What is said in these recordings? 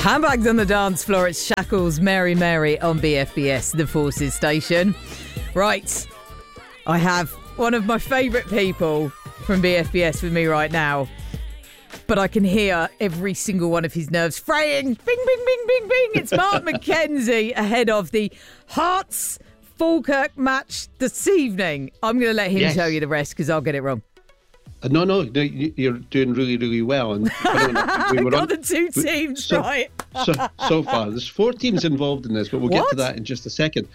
Handbags on the dance floor. It's Shackles, Mary Mary on BFBS, the Forces station. Right, I have one of my favourite people from BFBS with me right now, but I can hear every single one of his nerves fraying. Bing, bing, bing, bing, bing. It's Mark McKenzie ahead of the Hearts Falkirk match this evening. I'm going to let him tell you the rest because I'll get it wrong. No, you're doing really, really well. And I got the two teams right. so far, there's 4 teams involved in this, but we'll get to that in just a second.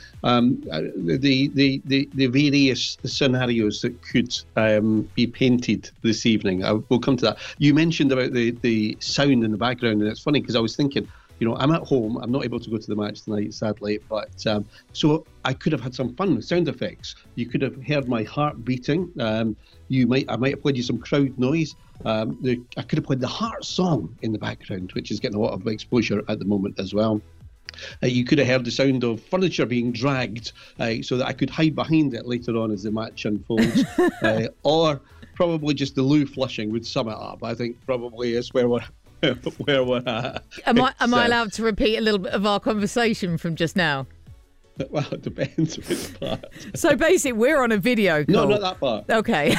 The various scenarios that could be painted this evening, we'll come to that. You mentioned about the sound in the background, and it's funny because I was thinking, I'm at home. I'm not able to go to the match tonight, sadly. But so I could have had some fun with sound effects. You could have heard my heart beating. I might have played you some crowd noise. I could have played the Heart song in the background, which is getting a lot of exposure at the moment as well. You could have heard the sound of furniture being dragged so that I could hide behind it later on as the match unfolds. Or probably just the loo flushing would sum it up. I think probably is where we're at. Am I allowed to repeat a little bit of our conversation from just now? Well, it depends which part. So basically, we're on a video call. No, not that part. Okay.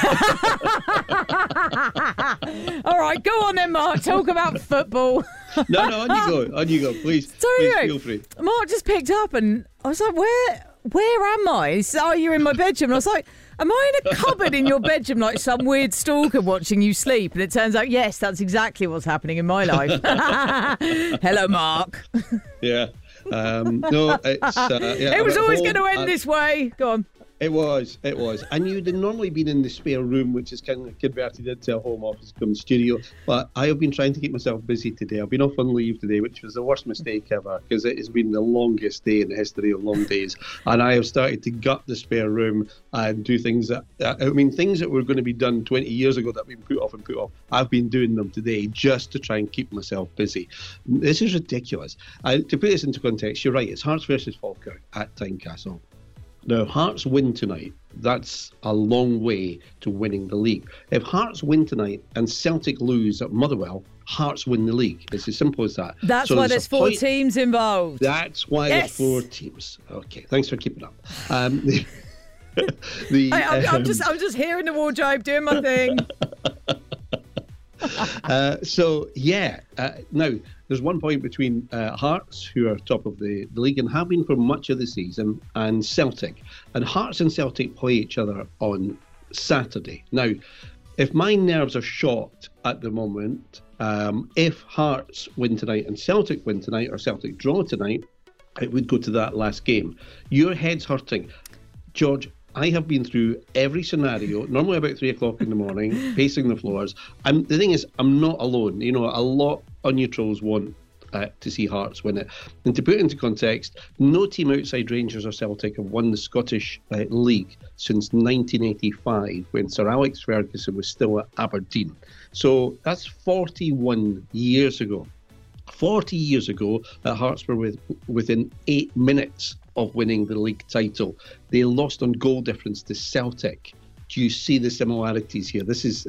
All right, go on then, Mark. Talk about football. No, on you go. Please feel free. Mark just picked up and I was like, where am I? He said, you're in my bedroom. And I was like, am I in a cupboard in your bedroom like some weird stalker watching you sleep? And it turns out, yes, that's exactly what's happening in my life. Hello, Mark. Yeah. No, it's... it was always going to end this way. Go on. It was. And you'd normally been in the spare room, which is kind of converted into a home office come studio. But I have been trying to keep myself busy today. I've been off on leave today, which was the worst mistake ever, because it has been the longest day in the history of long days. And I have started to gut the spare room and do things that, things that were going to be done 20 years ago that have been put off. I've been doing them today just to try and keep myself busy. This is ridiculous. To put this into context, you're right. It's Hearts versus Falkirk at Tynecastle. Now, Hearts win tonight. That's a long way to winning the league. If Hearts win tonight and Celtic lose at Motherwell, Hearts win the league. It's as simple as that. That's why there's 4 teams involved. That's why there's 4 teams. Okay, thanks for keeping up. I'm just here in the wardrobe doing my thing. Now, there's 1 point between Hearts, who are top of the league and have been for much of the season, and Celtic. And Hearts and Celtic play each other on Saturday. Now, if my nerves are shot at the moment, if Hearts win tonight and Celtic win tonight, or Celtic draw tonight, it would go to that last game. Your head's hurting. George, I have been through every scenario, normally about 3 o'clock in the morning, pacing the floors. And the thing is, I'm not alone. A lot of neutrals want to see Hearts win it. And to put it into context, no team outside Rangers or Celtic have won the Scottish League since 1985, when Sir Alex Ferguson was still at Aberdeen. So that's 41 years ago. 40 years ago, Hearts were within 8 minutes of winning the league title. They lost on goal difference to Celtic. Do you see the similarities here? This is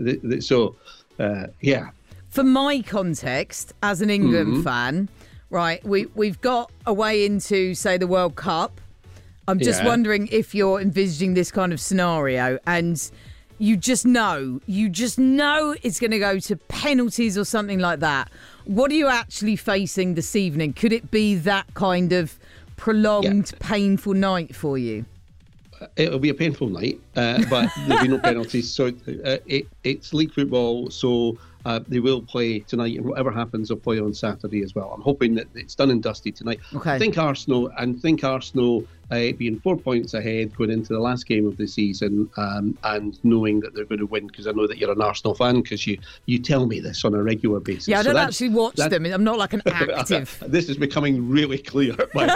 For my context, as an England fan, right, we've got a way into, say, the World Cup. I'm just wondering if you're envisaging this kind of scenario and you just know it's going to go to penalties or something like that. What are you actually facing this evening? Could it be that kind of prolonged, painful night for you? It'll be a painful night, but there'll be no penalties. So it's league football, so they will play tonight, and whatever happens, they'll play on Saturday as well. I'm hoping that it's done and dusted tonight. Okay. Think Arsenal being 4 points ahead going into the last game of the season, and knowing that they're going to win, because I know that you're an Arsenal fan, because you tell me this on a regular basis. Yeah, I don't actually watch them. I'm not like an active. This is becoming really clear.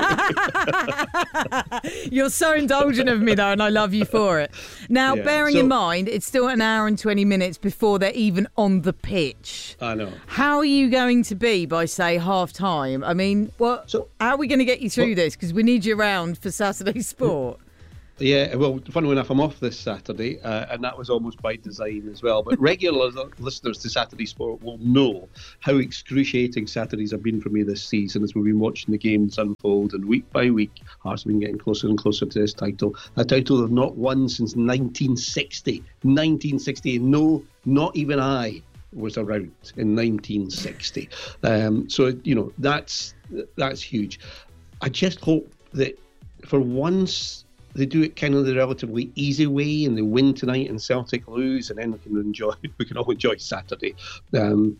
You're so indulgent of me, though, and I love you for it. Now, bearing in mind, it's still an hour and 20 minutes before they're even on the pitch. I know. How are you going to be by, say, half-time? I mean, how are we going to get you through this? Because we need you around for Saturday Sport. Yeah, well, funnily enough, I'm off this Saturday, and that was almost by design as well. But regular listeners to Saturday Sport will know how excruciating Saturdays have been for me this season as we've been watching the games unfold, and week by week, Hearts have been getting closer and closer to this title. A title they've not won since 1960. 1960, no, not even I was around in 1960. So, that's huge. I just hope that for once they do it kind of the relatively easy way, and they win tonight and Celtic lose, and then we can all enjoy Saturday. And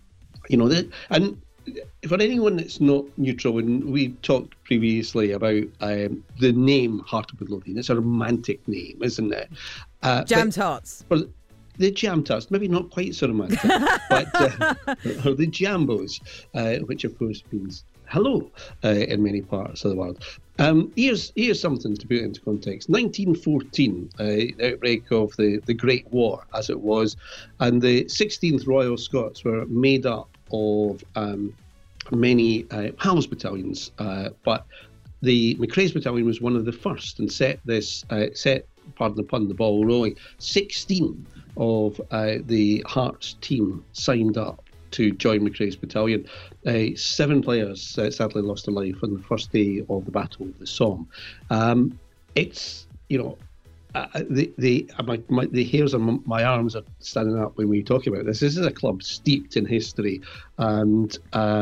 for anyone that's not neutral, and we talked previously about the name Heart of Midlothian, it's a romantic name, isn't it? Jam Tarts. The Jam Tarts, maybe not quite so romantic, but or the Jambos, which of course means hello in many parts of the world. Here's something to put into context. 1914, the outbreak of the Great War, as it was, and the 16th Royal Scots were made up of many Hals battalions, but the McRae's battalion was one of the first, and set, pardon the pun, the ball rolling. 16 of the Hearts team signed up to join McRae's battalion. 7 players sadly lost their life on the first day of the Battle of the Somme. It's, the hairs on my arms are standing up when we talk about this. This is a club steeped in history, and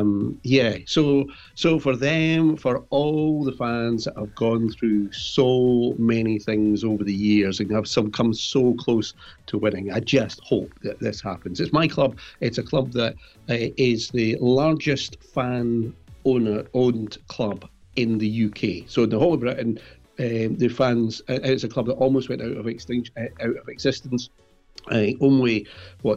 so for them, for all the fans that have gone through so many things over the years and have some come so close to winning, I just hope that this happens. It's my club. It's a club that is the largest fan-owned club in the UK. So in the whole of Britain, the fans, it's a club that almost went out of existence. Only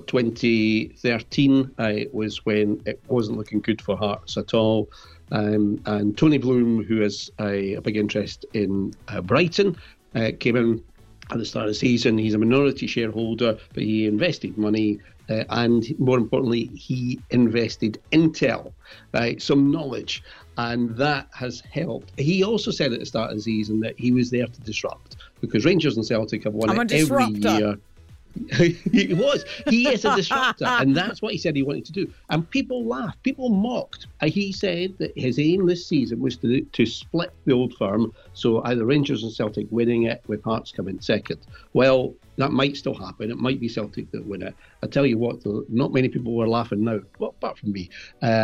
2013 was when it wasn't looking good for Hearts at all. And Tony Bloom, who has a big interest in Brighton, came in at the start of the season. He's a minority shareholder, but he invested money, and more importantly, he invested intel, some knowledge, and that has helped. He also said at the start of the season that he was there to disrupt, because Rangers and Celtic have won it every year. He was. He is a disruptor, and that's what he said he wanted to do. And people laughed, people mocked. He said that his aim this season was to split the old firm, so either Rangers and Celtic winning it with Hearts coming second. Well, that might still happen. It might be Celtic that win it. I tell you what, though, not many people were laughing now, well, apart from me,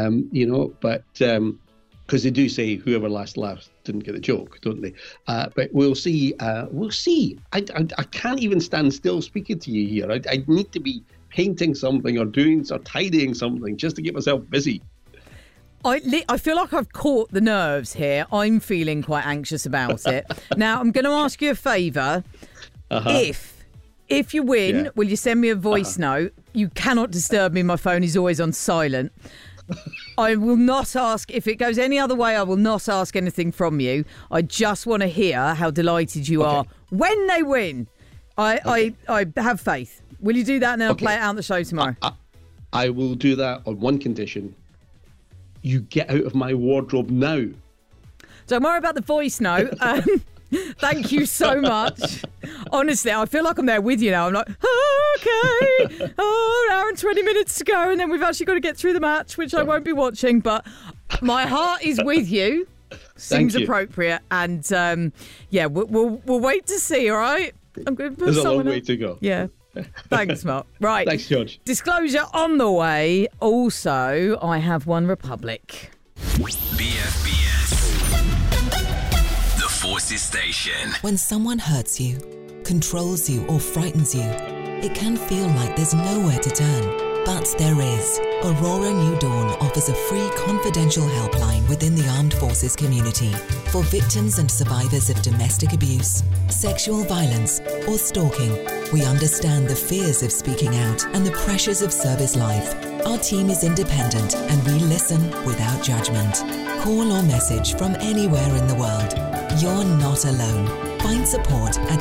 because they do say whoever last laughs didn't get the joke, don't they? But we'll see. We'll see. I can't even stand still speaking to you here. I need to be painting something or tidying something just to get myself busy. I feel like I've caught the nerves here. I'm feeling quite anxious about it. Now, I'm going to ask you a favour. If you win, will you send me a voice note? You cannot disturb me. My phone is always on silent. I will not ask, if it goes any other way, I will not ask anything from you. I just want to hear how delighted you are when they win. I have faith. Will you do that, and then I'll play it out on the show tomorrow? I will do that on one condition. You get out of my wardrobe now. Don't worry about the voice note. Thank you so much. Honestly, I feel like I'm there with you now. I'm like, okay, an hour and 20 minutes to go, and then we've actually got to get through the match, which I won't be watching, but my heart is with you. Seems appropriate. And we'll wait to see, all right? I'm going to put There's a long way to go. Yeah. Thanks, Mark. Right. Thanks, George. Disclosure on the way. Also, I have One Republic. BFBS. The Forces Station. When someone hurts you, controls you, or frightens you, it can feel like there's nowhere to turn. But there is. Aurora New Dawn offers a free confidential helpline within the armed forces community for victims and survivors of domestic abuse, sexual violence, or stalking. We understand the fears of speaking out and the pressures of service life. Our team is independent and we listen without judgment. Call or message from anywhere in the world. You're not alone. Find support at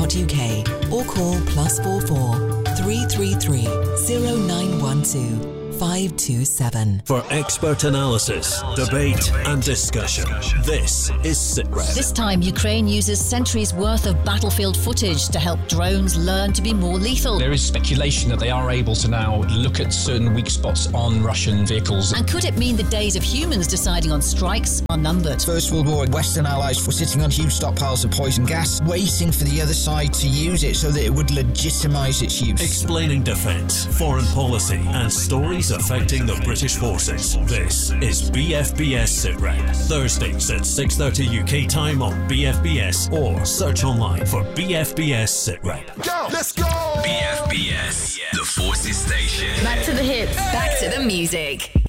aurorand.org.uk or call +44 333 0912 527. For expert analysis, debate and discussion, this is SITREP. This time, Ukraine uses centuries' worth of battlefield footage to help drones learn to be more lethal. There is speculation that they are able to now look at certain weak spots on Russian vehicles. And could it mean the days of humans deciding on strikes are numbered? First World War, Western allies were sitting on huge stockpiles of poison gas, waiting for the other side to use it so that it would legitimise its use. Explaining defence, foreign policy and stories affecting the British forces. This is BFBS SITREP. Thursdays at 6:30 UK time on BFBS or search online for BFBS SITREP. Go! Let's go! BFBS, the Forces Station. Back to the hits. Back to the music.